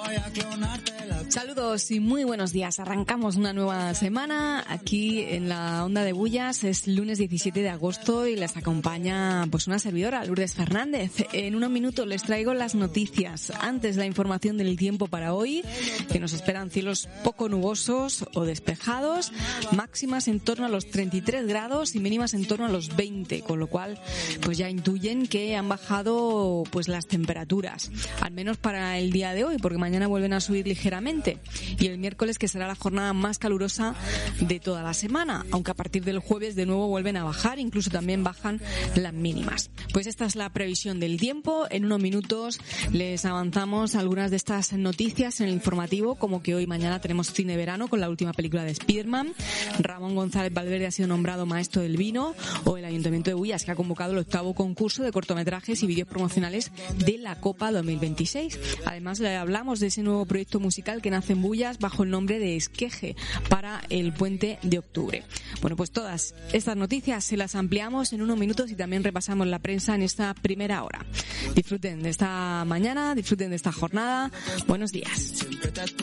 Saludos y muy buenos días. Arrancamos una nueva semana aquí en la Onda de Bullas. Es lunes 17 de agosto y les acompaña pues una servidora, Lourdes Fernández. En unos minutos les traigo las noticias. Antes la información del tiempo para hoy, que nos esperan cielos poco nubosos o despejados, máximas en torno a los 33 grados y mínimas en torno a los 20, con lo cual pues ya intuyen que han bajado pues las temperaturas, al menos para el día de hoy, porque mañana vuelven a subir ligeramente. Y el miércoles, que será la jornada más calurosa de toda la semana, aunque a partir del jueves de nuevo vuelven a bajar, incluso también bajan las mínimas. Pues esta es la previsión del tiempo. En unos minutos les avanzamos algunas de estas noticias en el informativo, como que hoy y mañana tenemos cine verano con la última película de Spiderman, Ramón González Valverde ha sido nombrado maestro del vino, o el Ayuntamiento de Bullas, que ha convocado el 8º concurso de cortometrajes y vídeos promocionales de la Copa 2026. Además, le hablamos de ese nuevo proyecto musical que nace en Bullas bajo el nombre de Esqueje para el puente de octubre. Bueno, pues todas estas noticias se las ampliamos en unos minutos y también repasamos la prensa en esta primera hora. Disfruten de esta mañana, disfruten de esta jornada. Buenos días.